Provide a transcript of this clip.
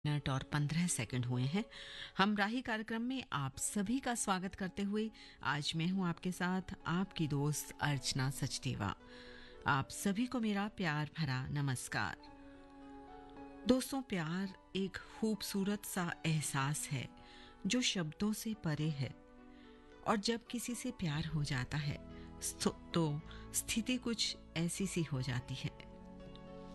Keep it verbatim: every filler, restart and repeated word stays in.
Minute और पंद्रह second हुए हैं। हम राही कार्यक्रम में आप सभी का स्वागत करते हुए आज मैं हूं आपके साथ आपकी दोस्त अर्चना सचदेवा। आप सभी को मेरा प्यार भरा नमस्कार। दोस्तों, प्यार एक खूबसूरत सा एहसास है जो शब्दों से परे है, और जब किसी से प्यार हो जाता है तो स्थिति कुछ ऐसी सी हो जाती है।